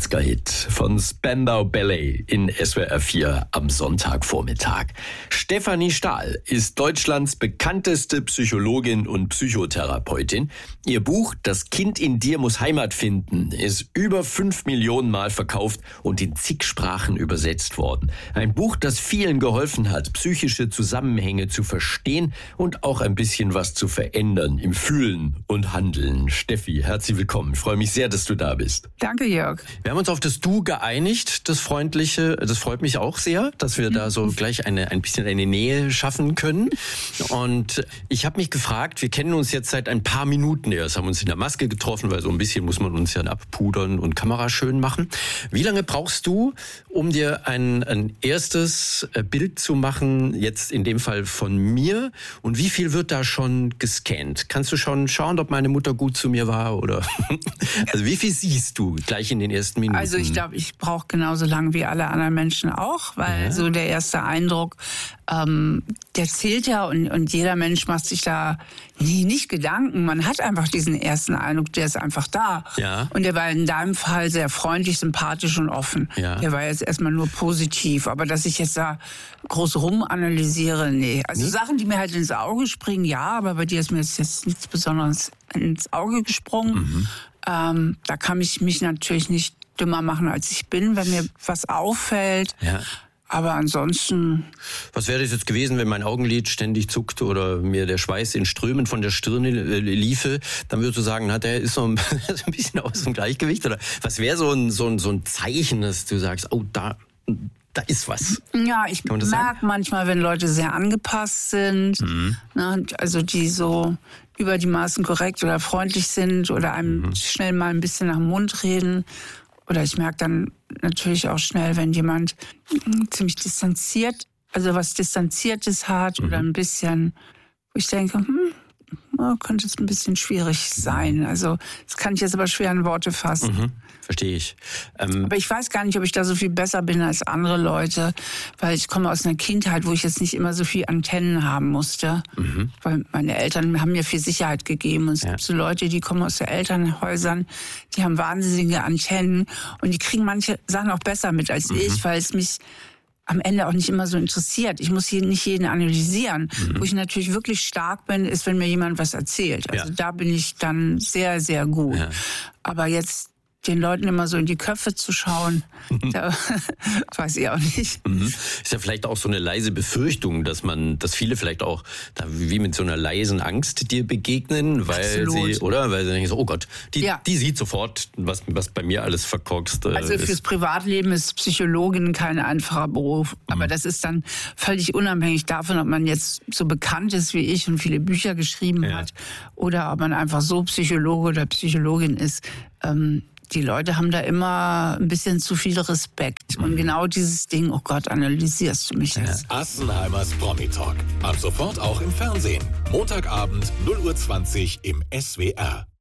80er-Hit von Spandau Ballet in SWR 4 am Sonntagvormittag. Stefanie Stahl ist Deutschlands bekannteste Psychologin und Psychotherapeutin. Ihr Buch »Das Kind in dir muss Heimat finden« ist über 5 Millionen Mal verkauft und in zig Sprachen übersetzt worden. Ein Buch, das vielen geholfen hat, psychische Zusammenhänge zu verstehen und auch ein bisschen was zu verändern im Fühlen und Handeln. Steffi, herzlich willkommen. Ich freue mich sehr, dass du da bist. Danke, Jörg. Wir haben uns auf das Du geeinigt, das Freundliche. Das freut mich auch sehr, dass wir da so gleich ein bisschen eine Nähe schaffen können. Und ich habe mich gefragt, wir kennen uns jetzt seit ein paar Minuten erst, haben uns in der Maske getroffen, weil so ein bisschen muss man uns ja abpudern und Kamera schön machen. Wie lange brauchst du, um dir ein erstes Bild zu machen, jetzt in dem Fall von mir? Und wie viel wird da schon gescannt? Kannst du schon schauen, ob meine Mutter gut zu mir war? Oder also wie viel siehst du gleich in den ersten Minuten? Also ich glaube, ich brauche genauso lang wie alle anderen Menschen auch, weil so der erste Eindruck, der zählt ja und jeder Mensch macht sich da nicht Gedanken. Man hat einfach diesen ersten Eindruck, der ist einfach da. Ja. Und der war in deinem Fall sehr freundlich, sympathisch und offen. Ja. Der war jetzt erstmal nur positiv. Aber dass ich jetzt da groß rumanalysiere, nee. Also Sachen, die mir halt ins Auge springen, ja, aber bei dir ist mir jetzt nichts Besonderes ins Auge gesprungen. Da kann ich mich natürlich nicht dümmer machen, als ich bin, wenn mir was auffällt. Ja. Aber ansonsten... Was wäre das jetzt gewesen, wenn mein Augenlid ständig zuckte oder mir der Schweiß in Strömen von der Stirn liefe? Dann würdest du sagen, der ist so ein bisschen aus dem Gleichgewicht. Oder was wäre so ein Zeichen, dass du sagst, oh, da ist was? Ja, ich merke manchmal, wenn Leute sehr angepasst sind, ne, also die so über die Maßen korrekt oder freundlich sind oder einem schnell mal ein bisschen nach dem Mund reden. Oder ich merke dann natürlich auch schnell, wenn jemand ziemlich distanziert, also was Distanziertes hat oder ein bisschen, wo ich denke, könnte es ein bisschen schwierig sein. Also das kann ich jetzt aber schwer in Worte fassen. Verstehe ich. Aber ich weiß gar nicht, ob ich da so viel besser bin als andere Leute, weil ich komme aus einer Kindheit, wo ich jetzt nicht immer so viel Antennen haben musste. Weil meine Eltern haben mir viel Sicherheit gegeben. Und es gibt so Leute, die kommen aus den Elternhäusern, die haben wahnsinnige Antennen und die kriegen manche Sachen auch besser mit als ich, weil es mich am Ende auch nicht immer so interessiert. Ich muss hier nicht jeden analysieren. Wo ich natürlich wirklich stark bin, ist, wenn mir jemand was erzählt. Also da bin ich dann sehr, sehr gut. Ja. Aber jetzt den Leuten immer so in die Köpfe zu schauen, da weiß ich auch nicht. Ist ja vielleicht auch so eine leise Befürchtung, dass viele vielleicht auch da wie mit so einer leisen Angst dir begegnen, weil sie denken so, oh Gott, die sieht sofort, was bei mir alles verkorkst. Also fürs Privatleben ist Psychologin kein einfacher Beruf, aber das ist dann völlig unabhängig davon, ob man jetzt so bekannt ist wie ich und viele Bücher geschrieben hat oder ob man einfach so Psychologe oder Psychologin ist. Die Leute haben da immer ein bisschen zu viel Respekt. Und genau dieses Ding, oh Gott, analysierst du mich jetzt? Assenheimers Promi-Talk. Ab sofort auch im Fernsehen. Montagabend 0:20 Uhr im SWR.